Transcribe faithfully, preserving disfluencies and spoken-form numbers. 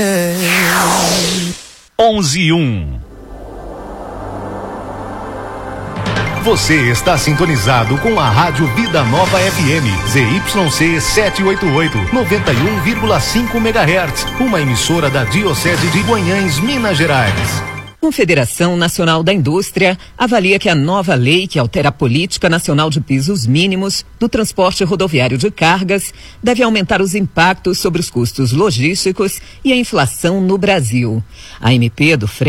onze e um. Você está sintonizado com a Rádio Vida Nova F M, Z Y C setecentos e oitenta e oito, noventa e um vírgula cinco megahertz, uma emissora da Diocese de Guanhães, Minas Gerais. Confederação Nacional da Indústria avalia que a nova lei que altera a política nacional de pisos mínimos do transporte rodoviário de cargas deve aumentar os impactos sobre os custos logísticos e a inflação no Brasil. A M P do